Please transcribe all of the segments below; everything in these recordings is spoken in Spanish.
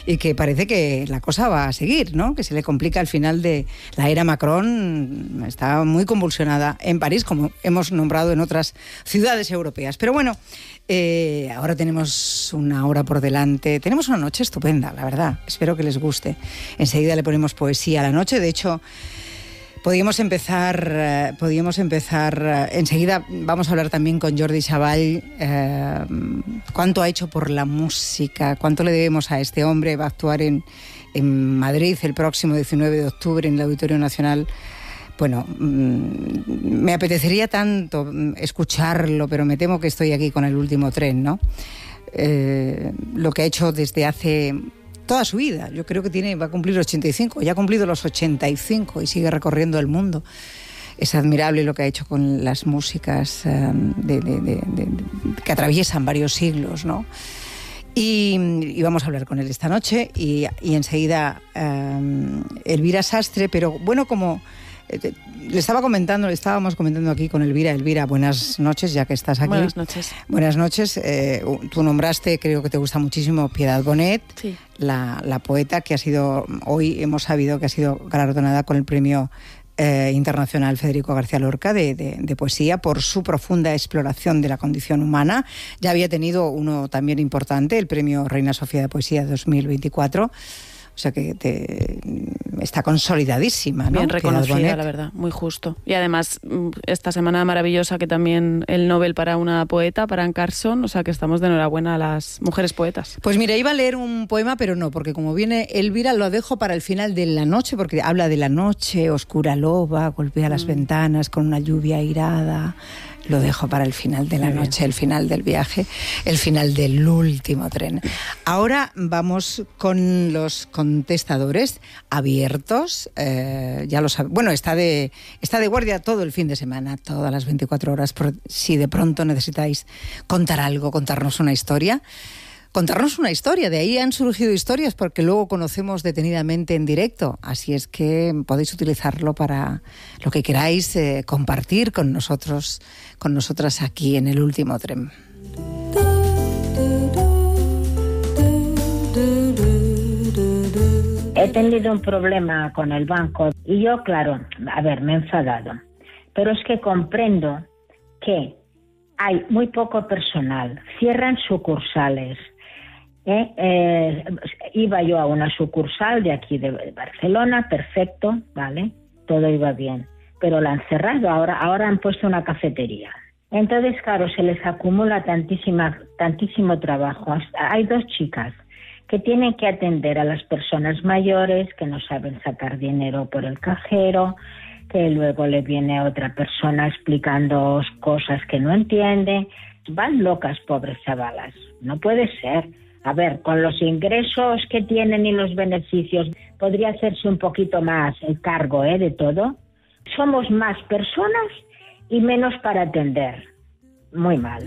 y que parece que la cosa va a seguir, ¿no? Que se le complica al final de la era Macron. Está muy convulsionada en París, como hemos nombrado en otras ciudades europeas. Pero bueno, ahora tenemos una hora por delante. Tenemos una noche estupenda, la verdad. Espero que les guste. Enseguida le ponemos poesía a la noche. De hecho, podíamos empezar enseguida. Vamos a hablar también con Jordi Savall, cuánto ha hecho por la música, cuánto le debemos a este hombre. Va a actuar en Madrid el próximo 19 de octubre en el Auditorio Nacional. Bueno, me apetecería tanto escucharlo, pero me temo que estoy aquí con el último tren, ¿no? Lo que ha hecho desde hace toda su vida. Yo creo que va a cumplir 85, ya ha cumplido los 85 y sigue recorriendo el mundo. Es admirable lo que ha hecho con las músicas que atraviesan varios siglos, ¿no? Y vamos a hablar con él esta noche y enseguida Elvira Sastre, pero bueno, como estábamos comentando aquí con Elvira. Elvira, buenas noches, ya que estás aquí. Buenas noches. Buenas noches. Tú nombraste, creo que te gusta muchísimo, Piedad Bonet, sí, la poeta que ha sido, hoy hemos sabido que ha sido galardonada con el premio internacional Federico García Lorca de poesía por su profunda exploración de la condición humana. Ya había tenido uno también importante, el premio Reina Sofía de Poesía 2024. O sea que está consolidadísima, ¿no? Bien reconocida, la verdad, muy justo. Y además, esta semana maravillosa que también el Nobel para una poeta, para Anne Carson, o sea que estamos de enhorabuena a las mujeres poetas. Pues mira, iba a leer un poema, pero no, porque como viene Elvira, lo dejo para el final de la noche, porque habla de la noche, oscura loba, golpea las ventanas con una lluvia airada. Lo dejo para el final de la noche, el final del viaje, el final del último tren. Ahora vamos con los contestadores abiertos. Ya lo saben. Bueno, está de guardia todo el fin de semana, todas las 24 horas, por si de pronto necesitáis contar algo, contarnos una historia. Contarnos una historia, de ahí han surgido historias porque luego conocemos detenidamente en directo, así es que podéis utilizarlo para lo que queráis compartir con nosotros, con nosotras aquí en el último tren. He tenido un problema con el banco y yo, claro, me he enfadado, pero es que comprendo que hay muy poco personal, cierran sucursales. Iba yo a una sucursal de aquí de Barcelona, perfecto, vale, todo iba bien, pero la han cerrado, ahora han puesto una cafetería. Entonces, claro, se les acumula tantísimo trabajo. Hay 2 chicas que tienen que atender a las personas mayores que no saben sacar dinero por el cajero, que luego le viene otra persona explicando cosas que no entiende. Van locas, pobres chavalas, no puede ser. A ver, con los ingresos que tienen y los beneficios, podría hacerse un poquito más el cargo de todo. Somos más personas y menos para atender. Muy mal.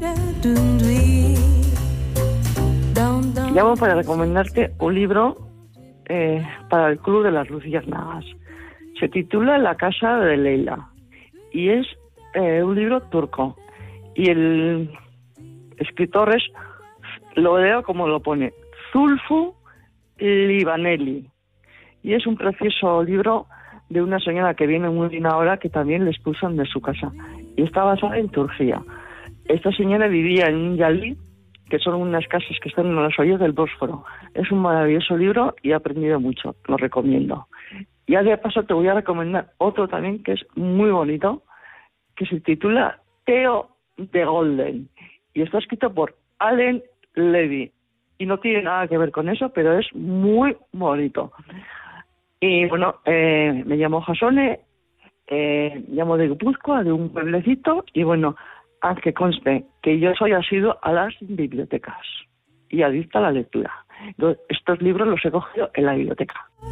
Llamo para recomendarte un libro para el Club de las Luciérnagas. Se titula La casa de Leila y es un libro turco. Y el escritor lo leo como lo pone, Zulfu Livaneli. Y es un precioso libro de una señora que viene muy bien ahora, que también le expulsan de su casa. Y está basada en Turquía. Esta señora vivía en un yalí, que son unas casas que están en las orillas del Bósforo. Es un maravilloso libro y he aprendido mucho, lo recomiendo. Y ya de paso te voy a recomendar otro también que es muy bonito, que se titula Theo de Golden. Y está escrito por Allen Levy, y no tiene nada que ver con eso, pero es muy bonito. Y bueno, me llamo Jasone, llamo de Guipúzcoa, de un pueblecito, y bueno, haz que conste que yo soy asiduo a las bibliotecas y adicta a la lectura. Entonces, estos libros los he cogido en la biblioteca.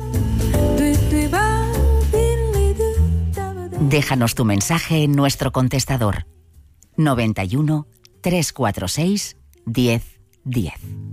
Déjanos tu mensaje en nuestro contestador 91 346 10 10.